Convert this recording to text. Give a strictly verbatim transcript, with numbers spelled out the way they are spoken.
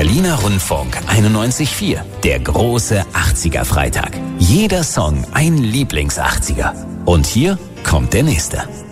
Berliner Rundfunk einundneunzig Komma vier. Der große achtziger Freitag. Jeder Song ein Lieblings-achtziger. Und hier kommt der nächste.